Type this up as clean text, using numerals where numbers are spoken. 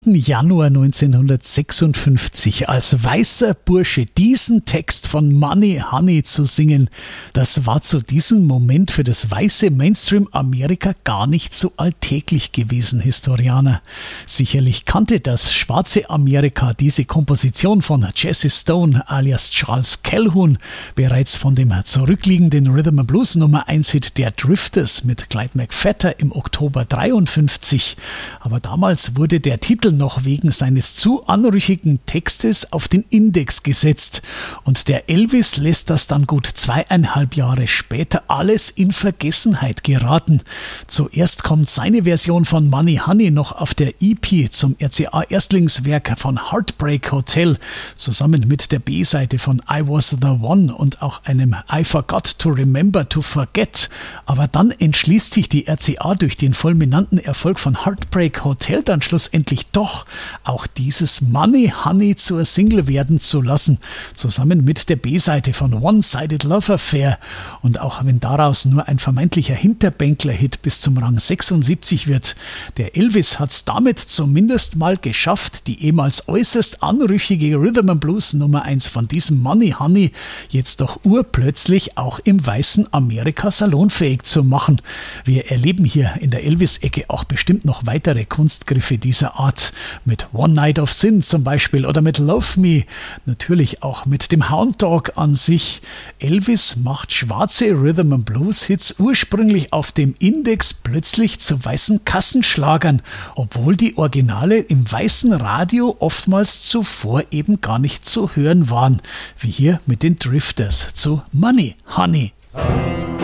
Januar 1956 als weißer Bursche diesen Text von Money Honey zu singen, das war zu diesem Moment für das weiße Mainstream-Amerika gar nicht so alltäglich gewesen, Historianer. Sicherlich kannte das schwarze Amerika diese Komposition von Jesse Stone alias Charles Calhoun bereits von dem zurückliegenden Rhythm & Blues Nummer 1 Hit der Drifters mit Clyde McPhatter im Oktober 53. Aber damals wurde der Titel noch wegen seines zu anrüchigen Textes auf den Index gesetzt und der Elvis lässt das dann gut 2,5 Jahre später alles in Vergessenheit geraten. Zuerst kommt seine Version von Money Honey noch auf der EP zum RCA-Erstlingswerk von Heartbreak Hotel zusammen mit der B-Seite von I Was The One und auch einem I Forgot To Remember To Forget. Aber dann entschließt sich die RCA durch den fulminanten Erfolg von Heartbreak Hotel dann schlussendlich doch auch dieses Money Honey zur Single werden zu lassen, zusammen mit der B-Seite von One-Sided Love Affair. Und auch wenn daraus nur ein vermeintlicher Hinterbänkler-Hit bis zum Rang 76 wird, der Elvis hat es damit zumindest mal geschafft, die ehemals äußerst anrüchige Rhythm & Blues Nummer 1 von diesem Money Honey jetzt doch urplötzlich auch im weißen Amerika salonfähig zu machen. Wir erleben hier in der Elvis-Ecke auch bestimmt noch weitere Kunstgriffe dieser Art. Mit One Night of Sin zum Beispiel oder mit Love Me, natürlich auch mit dem Hound Dog an sich. Elvis macht schwarze Rhythm & Blues Hits ursprünglich auf dem Index plötzlich zu weißen Kassenschlagern, obwohl die Originale im weißen Radio oftmals zuvor eben gar nicht zu hören waren, wie hier mit den Drifters zu Money Honey.